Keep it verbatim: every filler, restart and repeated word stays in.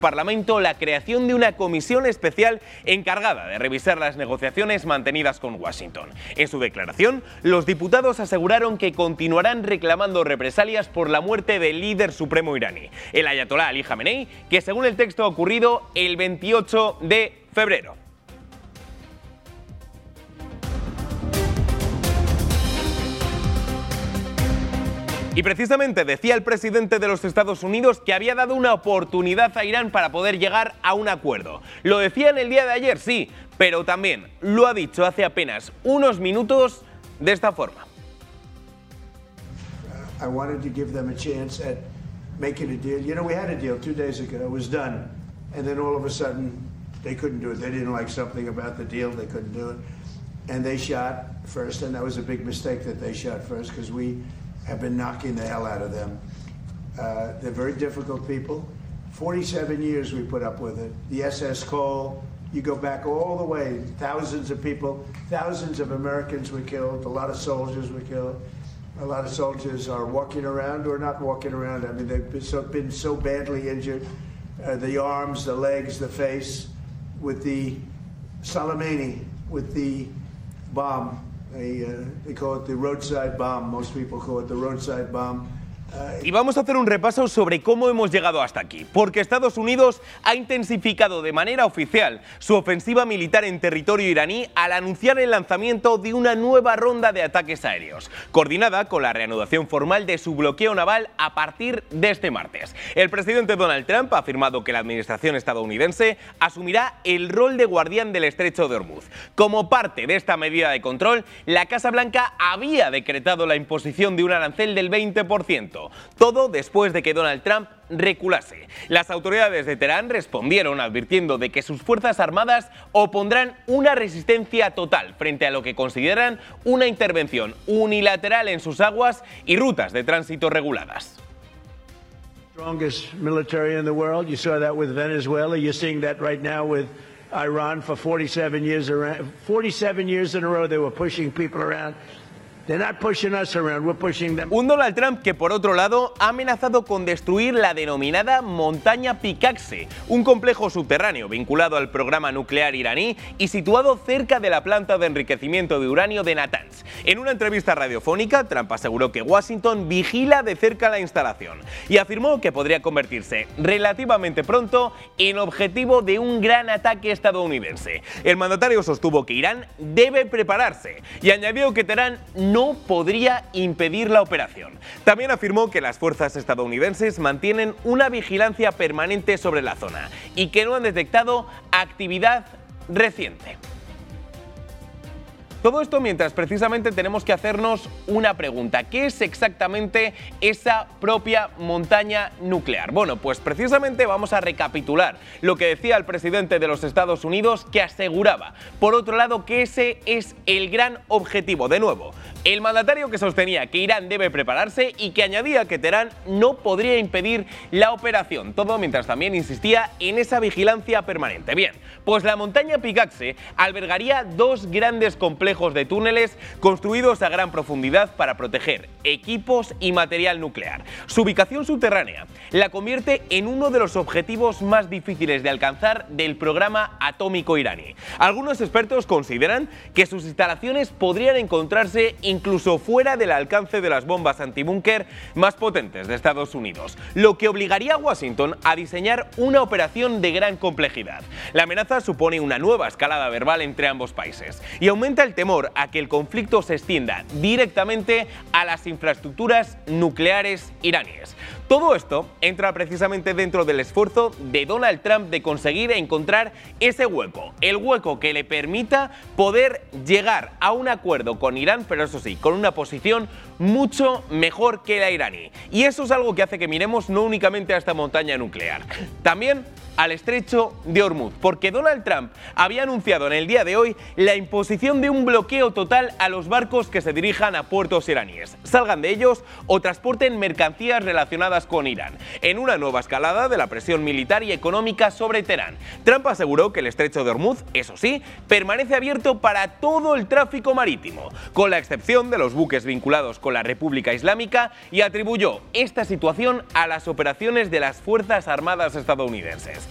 Parlamento la creación de una comisión especial encargada de revisar las negociaciones mantenidas con Washington. En su declaración, los diputados aseguraron que continuarán reclamando represalias por la muerte del líder supremo iraní, el ayatolá Ali Jamenei, que según el texto ha ocurrido el veintiocho de febrero. Y precisamente decía el presidente de los Estados Unidos que había dado una oportunidad a Irán para poder llegar a un acuerdo. Lo decía en el día de ayer, sí, pero también lo ha dicho hace apenas unos minutos de esta forma. I wanted to give them a chance at making a deal. You know, we had a deal two days ago. It was done. And then all of a sudden, they couldn't do it. They didn't like something about the deal. They couldn't do it. And they shot first, and that was a big mistake that they shot first because we have been knocking the hell out of them. Uh, they're very difficult people. forty-seven years we put up with it. The S S Cole, you go back all the way, thousands of people, thousands of Americans were killed, a lot of soldiers were killed. A lot of soldiers are walking around or not walking around. I mean, they've been so, been so badly injured. Uh, the arms, the legs, the face, with the Soleimani, with the bomb. They, uh, they call it the roadside bomb. Most people call it the roadside bomb. Y vamos a hacer un repaso sobre cómo hemos llegado hasta aquí, porque Estados Unidos ha intensificado de manera oficial su ofensiva militar en territorio iraní al anunciar el lanzamiento de una nueva ronda de ataques aéreos, coordinada con la reanudación formal de su bloqueo naval a partir de este martes. El presidente Donald Trump ha afirmado que la administración estadounidense asumirá el rol de guardián del estrecho de Hormuz. Como parte de esta medida de control, la Casa Blanca había decretado la imposición de un arancel del veinte por ciento. Todo después de que Donald Trump reculase. Las autoridades de Teherán respondieron advirtiendo de que sus fuerzas armadas opondrán una resistencia total frente a lo que consideran una intervención unilateral en sus aguas y rutas de tránsito reguladas. Strongest military in the world. You saw that with Venezuela. You're seeing that right now with Iran. For forty-seven years around, forty-seven years in a row they were pushing people around. Un Donald Trump que, por otro lado, ha amenazado con destruir la denominada montaña Picaxe, un complejo subterráneo vinculado al programa nuclear iraní y situado cerca de la planta de enriquecimiento de uranio de Natanz. En una entrevista radiofónica, Trump aseguró que Washington vigila de cerca la instalación y afirmó que podría convertirse relativamente pronto en objetivo de un gran ataque estadounidense. El mandatario sostuvo que Irán debe prepararse y añadió que Teherán no podría impedir la operación. También afirmó que las fuerzas estadounidenses mantienen una vigilancia permanente sobre la zona y que no han detectado actividad reciente. Todo esto mientras precisamente tenemos que hacernos una pregunta. ¿Qué es exactamente esa propia montaña nuclear? Bueno, pues precisamente vamos a recapitular lo que decía el presidente de los Estados Unidos, que aseguraba, por otro lado, que ese es el gran objetivo. De nuevo, el mandatario que sostenía que Irán debe prepararse y que añadía que Teherán no podría impedir la operación. Todo mientras también insistía en esa vigilancia permanente. Bien, pues la montaña Picaxe albergaría dos grandes complejos de túneles construidos a gran profundidad para proteger equipos y material nuclear. Su ubicación subterránea la convierte en uno de los objetivos más difíciles de alcanzar del programa atómico iraní. Algunos expertos consideran que sus instalaciones podrían encontrarse incluso fuera del alcance de las bombas antibúnker más potentes de Estados Unidos, lo que obligaría a Washington a diseñar una operación de gran complejidad. La amenaza supone una nueva escalada verbal entre ambos países y aumenta el temor a que el conflicto se extienda directamente a las infraestructuras nucleares iraníes. Todo esto entra precisamente dentro del esfuerzo de Donald Trump de conseguir encontrar ese hueco, el hueco que le permita poder llegar a un acuerdo con Irán, pero eso sí, con una posición mucho mejor que la iraní. Y eso es algo que hace que miremos no únicamente a esta montaña nuclear, también al estrecho de Hormuz, porque Donald Trump había anunciado en el día de hoy la imposición de un bloqueo total a los barcos que se dirijan a puertos iraníes, salgan de ellos o transporten mercancías relacionadas con Irán, en una nueva escalada de la presión militar y económica sobre Teherán. Trump aseguró que el estrecho de Hormuz, eso sí, permanece abierto para todo el tráfico marítimo, con la excepción de los buques vinculados con la República Islámica, y atribuyó esta situación a las operaciones de las Fuerzas Armadas estadounidenses.